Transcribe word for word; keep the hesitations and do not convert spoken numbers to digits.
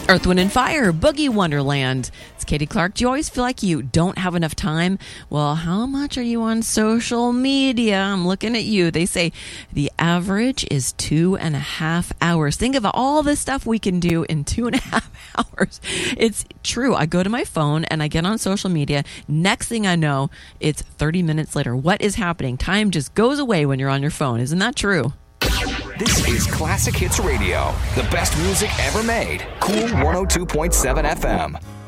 Earth, Wind, and Fire, Boogie Wonderland. It's Katie Clark. Do you always feel like you don't have enough time? Well, how much are you on social media? I'm looking at you. They say the average is two and a half hours. Think of all the stuff we can do in two and a half hours. It's true. I go to my phone and I get on social media. Next thing I know, it's thirty minutes later. What is happening? Time just goes away when you're on your phone. Isn't that true? This is Classic Hits Radio, the best music ever made. Cool one oh two point seven F M.